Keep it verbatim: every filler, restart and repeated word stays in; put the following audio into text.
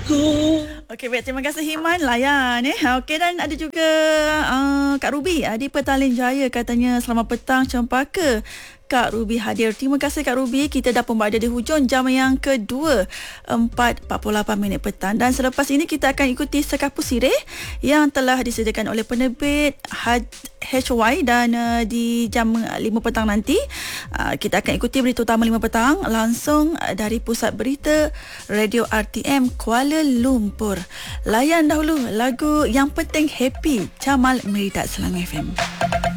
Okey, baik. Terima kasih Himan. Layan eh. Okey, dan ada juga uh, Kak Ruby uh, di Petaling Jaya, katanya selamat petang Cempaka. Kak Ruby hadir. Terima kasih Kak Ruby. Kita dah pun berada di hujung jam yang kedua, empat empat puluh lapan minit petang. Dan selepas ini kita akan ikuti Sekapu Sirih yang telah disediakan oleh penerbit H Y, dan uh, di jam lima petang nanti uh, kita akan ikuti berita utama lima petang langsung uh, dari Pusat Berita Radio R T M Kuala Lumpur. Layan dahulu lagu Yang Penting Happy, Jamal Meridat Selangor F M.